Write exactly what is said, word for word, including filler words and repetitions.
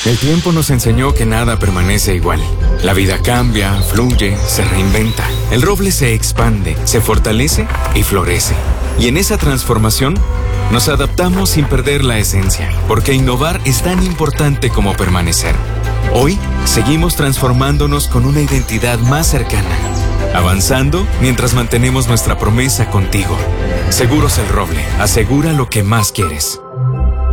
El tiempo nos enseñó que nada permanece igual. La vida cambia, fluye, se reinventa. El roble se expande, se fortalece y florece. Y en esa transformación, nos adaptamos sin perder la esencia, porque innovar es tan importante como permanecer. Hoy, seguimos transformándonos con una identidad más cercana, avanzando mientras mantenemos nuestra promesa contigo. Seguros El Roble, asegura lo que más quieres.